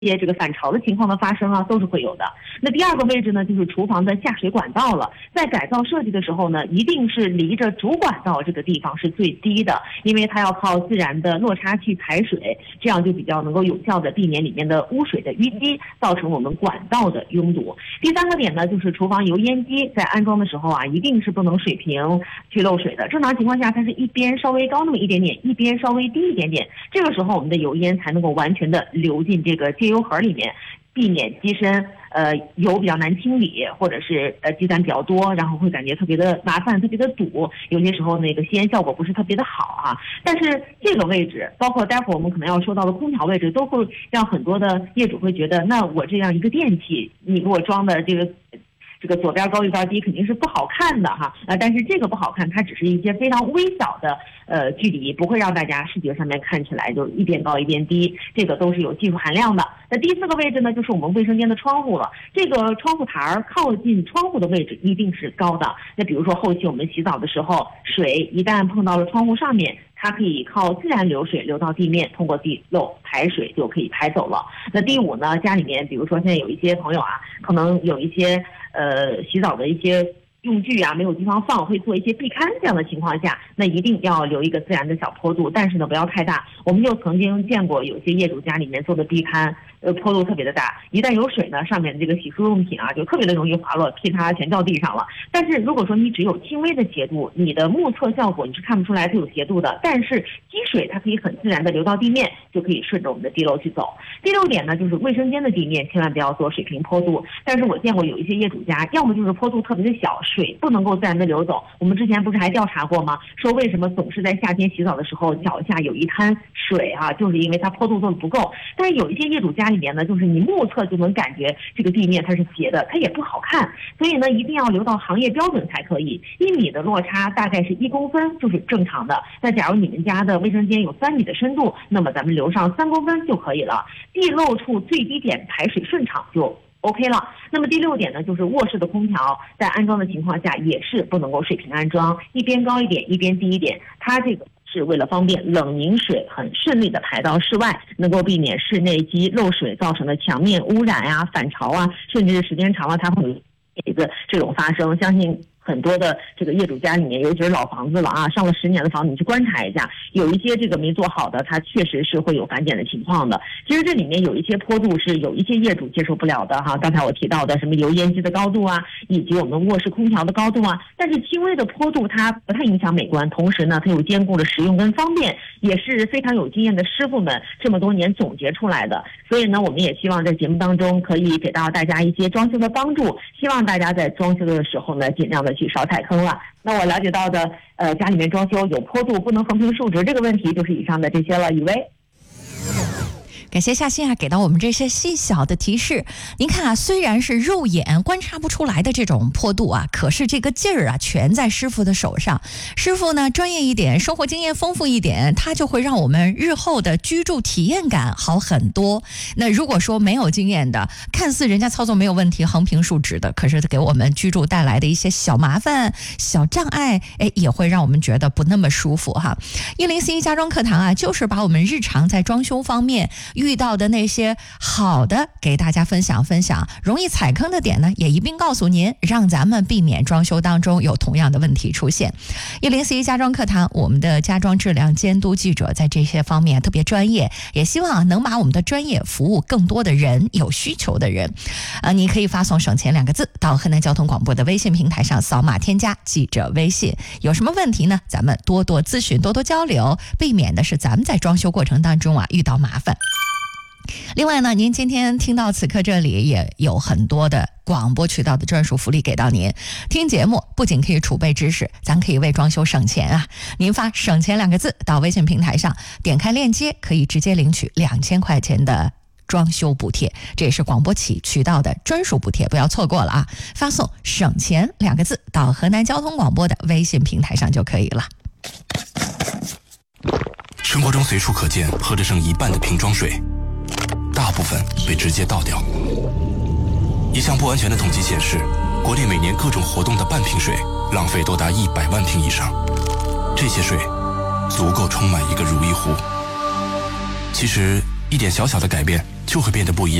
些这个反潮的情况的发生啊，都是会有的。那第二个位置呢，就是厨房的下水管道了。在改造设计的时候呢，一定是离着主管道这个地方是最低的，因为它要靠自然的落差去排水，这样就比较能够有效的避免里面的污水的淤积，造成我们管道的拥堵。第三个点呢，就是厨房油烟机在安装的时候啊，一定是不能水平去漏水的。正常情况下，它是一边稍微高那么一点点，一边稍微低一点点，这个时候我们的油烟才能够完全的流进这个接油盒里面，避免机身油比较难清理，或者是积攒比较多，然后会感觉特别的麻烦，特别的堵，有些时候那个吸烟效果不是特别的好啊。但是这个位置，包括待会儿我们可能要说到的空调位置，都会让很多的业主会觉得，那我这样一个电器，你给我装的这个左边高右边低肯定是不好看的哈，但是这个不好看，它只是一些非常微小的距离，不会让大家视觉上面看起来就一边高一边低，这个都是有技术含量的。那第四个位置呢，就是我们卫生间的窗户了。这个窗户台靠近窗户的位置一定是高的。那比如说后期我们洗澡的时候，水一旦碰到了窗户上面，它可以靠自然流水流到地面，通过地漏排水就可以排走了。那第五呢，家里面比如说现在有一些朋友啊，可能有一些洗澡的一些用具啊没有地方放，会做一些壁龛，这样的情况下，那一定要留一个自然的小坡度，但是呢不要太大。我们就曾经见过有些业主家里面做的壁龛，坡度特别的大，一旦有水呢，上面的这个洗漱用品啊就特别的容易滑落，噼嚓全掉地上了。但是如果说你只有轻微的斜度，你的目测效果你是看不出来它有斜度的，但是积水它可以很自然的流到地面，就可以顺着我们的地漏去走。第六点呢，就是卫生间的地面千万不要做水平坡度，但是我见过有一些业主家，要么就是坡度特别的小，水不能够自然的流走。我们之前不是还调查过吗？说为什么总是在夏天洗澡的时候脚下有一滩水啊，就是因为它坡度做的不够。但是有一些业主家里面呢，就是你目测就能感觉这个地面它是斜的，它也不好看，所以呢一定要留到行业标准才可以。1米的落差大概是1公分就是正常的。那假如你们家的卫生间有3米的深度，那么咱们留上3公分就可以了。地漏处最低点排水顺畅就OK 了。那么第六点呢，就是卧室的空调在安装的情况下也是不能够水平安装，一边高一点一边低一点，它这个是为了方便冷凝水很顺利的排到室外，能够避免室内积漏水造成的墙面污染啊、反潮啊，甚至是时间长了它会有一个这种发生。相信很多的这个业主家里面，尤其是老房子了啊，上了10年的房子，你去观察一下，有一些这个没做好的，它确实是会有反碱的情况的。其实这里面有一些坡度是有一些业主接受不了的哈，刚才我提到的什么油烟机的高度啊，以及我们卧室空调的高度啊，但是轻微的坡度它不太影响美观，同时呢它又兼顾了实用跟方便，也是非常有经验的师傅们这么多年总结出来的。所以呢我们也希望在节目当中可以给到大家一些装修的帮助，希望大家在装修的时候呢尽量的去少踩坑了。那我了解到的家里面装修有坡度不能横平竖直这个问题，就是以上的这些了。以为感谢夏欣啊给到我们这些细小的提示。您看啊，虽然是肉眼观察不出来的这种坡度啊，可是这个劲儿啊全在师傅的手上。师傅呢专业一点，生活经验丰富一点，他就会让我们日后的居住体验感好很多。那如果说没有经验的，看似人家操作没有问题，横平竖直的，可是给我们居住带来的一些小麻烦、小障碍，也会让我们觉得不那么舒服哈。1041家装课堂啊，就是把我们日常在装修方面遇到的那些好的给大家分享分享，容易踩坑的点呢也一并告诉您，让咱们避免装修当中有同样的问题出现。1041家装课堂，我们的家装质量监督记者在这些方面特别专业，也希望能把我们的专业服务更多的人，有需求的人。你可以发送省钱2个字到河南交通广播的微信平台上，扫码添加记者微信。有什么问题呢，咱们多多咨询，多多交流，避免的是咱们在装修过程当中啊遇到麻烦。另外呢，您今天听到此刻这里也有很多的广播渠道的专属福利给到您。听节目不仅可以储备知识，咱可以为装修省钱啊！您发省钱2个字到微信平台上，点开链接可以直接领取2000块钱的装修补贴，这也是广播渠道的专属补贴，不要错过了啊！发送省钱2个字到河南交通广播的微信平台上就可以了。 生活中随处可见喝着剩一半的瓶装水，大部分被直接倒掉。一项不完全的统计显示，国内每年各种活动的半瓶水浪费多达100万瓶以上，这些水足够充满一个如意湖。其实一点小小的改变就就会变得不一样。